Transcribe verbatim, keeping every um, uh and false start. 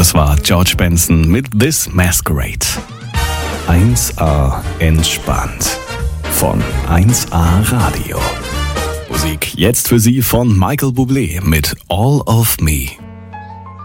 Das war George Benson mit This Masquerade. eins A entspannt von eins A Radio. Musik jetzt für Sie von Michael Bublé mit All of Me.